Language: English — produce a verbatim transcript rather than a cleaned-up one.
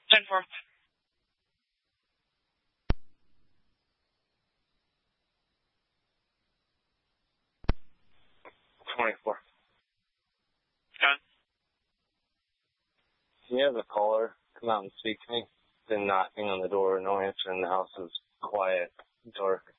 ten four. twenty-four. John. Can you have the caller come out and speak to me? Been knocking on the door, no answer in the house. It was quiet, dark.